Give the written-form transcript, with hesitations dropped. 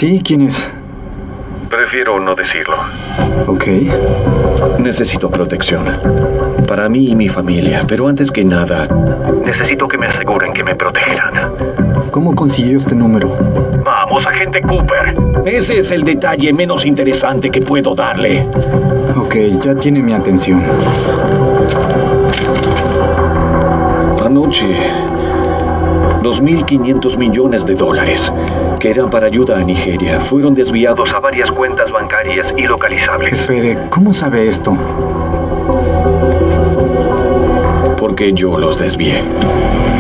Sí, ¿quién es? Prefiero no decirlo. Ok. Necesito protección. Para mí y mi familia. Pero antes que nada, necesito que me aseguren que me protegerán. ¿Cómo consiguió este número? Vamos, agente Cooper. Ese es el detalle menos interesante que puedo darle. Ok, ya tiene mi atención. Anoche, $2.500 millones, que eran para ayuda a Nigeria, fueron desviados a varias cuentas bancarias ilocalizables. Espere, ¿cómo sabe esto? Porque yo los desvié.